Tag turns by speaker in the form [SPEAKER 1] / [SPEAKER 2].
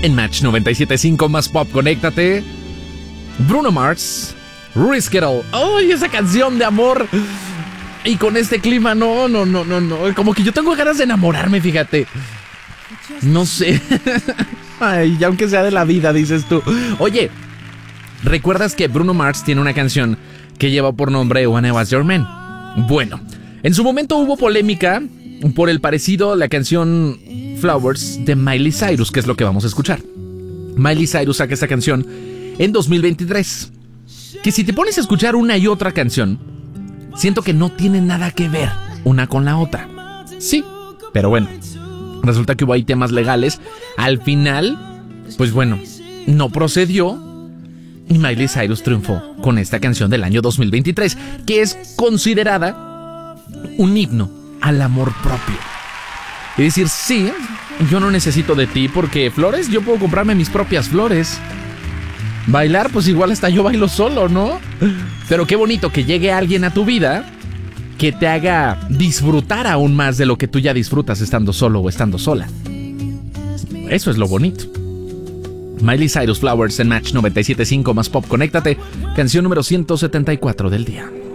[SPEAKER 1] en Match 97.5 más pop, conéctate. Bruno Mars, Risk It All. ¡Ay, esa canción de amor! Y con este clima, no. Como que yo tengo ganas de enamorarme, fíjate. No sé. Ay, ya aunque sea de la vida, dices tú. Oye, ¿recuerdas que Bruno Mars tiene una canción que lleva por nombre When I Was Your Man? Bueno, en su momento hubo polémica por el parecido a la canción Flowers de Miley Cyrus, que es lo que vamos a escuchar. Miley Cyrus saca esta canción en 2023. Que si te pones a escuchar una y otra canción, siento que no tiene nada que ver una con la otra. Sí, pero bueno, resulta que hubo ahí temas legales. Al final, pues bueno, no procedió y Miley Cyrus triunfó con esta canción del año 2023, que es considerada un himno al amor propio. Y decir, sí, yo no necesito de ti porque flores, yo puedo comprarme mis propias flores. Bailar, pues igual hasta yo bailo solo, ¿no? Pero qué bonito que llegue alguien a tu vida que te haga disfrutar aún más de lo que tú ya disfrutas estando solo o estando sola. Eso es lo bonito. Miley Cyrus, Flowers en Match 97.5 más pop, conéctate. Canción número 174 del día.